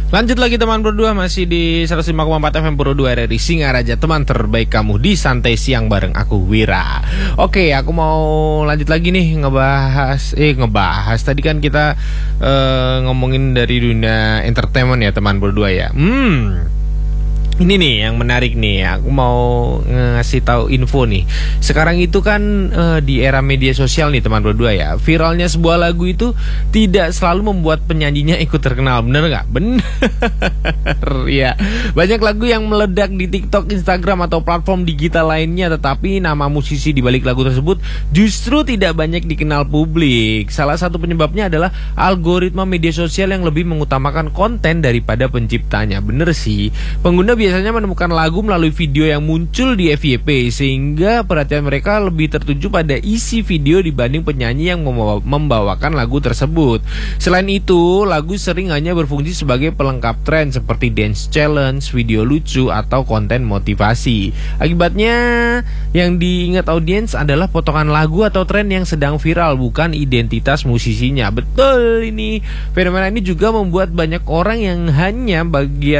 Lanjut lagi teman berdua, masih di 105,4 FM Puro 2 RRI Singaraja, teman terbaik kamu di Santai Siang bareng aku Wira. Oke, aku mau lanjut lagi nih ngebahas tadi kan kita ngomongin dari dunia entertainment ya teman berdua ya. Ini nih yang menarik nih, aku mau ngasih tahu info nih. Sekarang itu kan di era media sosial nih teman berdua ya, viralnya sebuah lagu itu tidak selalu membuat penyanyinya ikut terkenal, bener nggak? Bener ya. Banyak lagu yang meledak di TikTok, Instagram atau platform digital lainnya, tetapi nama musisi di balik lagu tersebut justru tidak banyak dikenal publik. Salah satu penyebabnya adalah algoritma media sosial yang lebih mengutamakan konten daripada penciptanya. Bener sih, pengguna biasanya menemukan lagu melalui video yang muncul di FYP, sehingga perhatian mereka lebih tertuju pada isi video dibanding penyanyi yang membawakan lagu tersebut. Selain itu, lagu sering hanya berfungsi sebagai pelengkap tren seperti dance challenge, video lucu, atau konten motivasi. Akibatnya, yang diingat audiens adalah potongan lagu atau tren yang sedang viral, bukan identitas musisinya. Betul ini. Fenomena ini juga membuat banyak orang yang hanya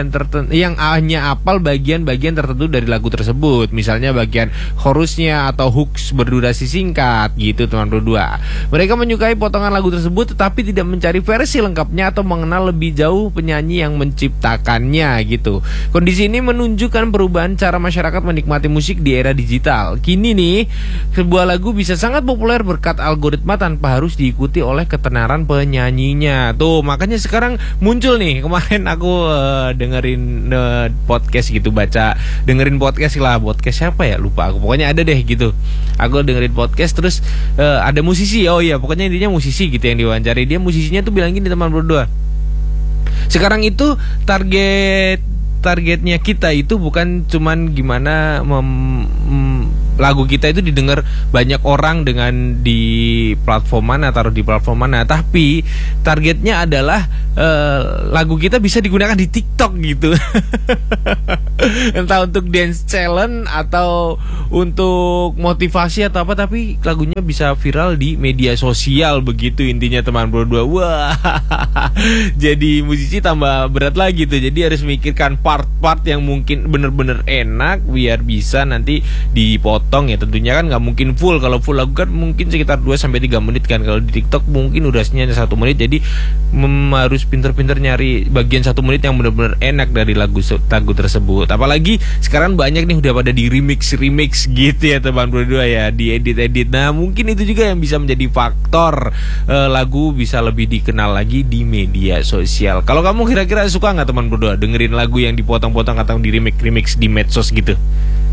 hafal bagian-bagian tertentu dari lagu tersebut, misalnya bagian chorusnya atau hooks berdurasi singkat gitu teman berdua. Mereka menyukai potongan lagu tersebut tetapi tidak mencari versi lengkapnya atau mengenal lebih jauh penyanyi yang menciptakannya gitu. Kondisi ini menunjukkan perubahan cara masyarakat menikmati musik di era digital. Kini nih, sebuah lagu bisa sangat populer berkat algoritma tanpa harus diikuti oleh ketenaran penyanyinya. Tuh, makanya sekarang muncul nih, kemarin aku dengerin podcast gitu, dengerin podcast siapa ya, lupa aku, pokoknya ada deh gitu. Aku dengerin podcast terus ada musisi, oh iya pokoknya intinya musisi gitu yang diwawancari. Dia musisinya tuh bilang gini teman berdua, sekarang itu targetnya kita itu bukan cuman gimana lagu kita itu didengar banyak orang dengan di platform mana, taruh di platform mana, tapi targetnya adalah lagu kita bisa digunakan di TikTok gitu. Entah untuk dance challenge atau untuk motivasi atau apa, tapi lagunya bisa viral di media sosial, begitu intinya teman berdua. Wah, jadi musisi tambah berat lagi tuh. Jadi harus mikirkan part-part yang mungkin bener-bener enak biar bisa nanti dipotong ya. Tentunya kan nggak mungkin full. Kalau full lagu kan mungkin sekitar 2-3 menit kan. Kalau di TikTok mungkin durasinya 1 menit. Jadi harus pinter-pinter nyari bagian 1 menit yang bener-bener enak dari lagu tersebut. Apalagi sekarang banyak nih udah pada di remix gitu ya teman berdua ya, di edit. Nah mungkin itu juga yang bisa menjadi faktor lagu bisa lebih dikenal lagi di media sosial. Kalau kamu kira-kira suka nggak teman berdua dengerin lagu yang dipotong-potong atau di remix di medsos gitu?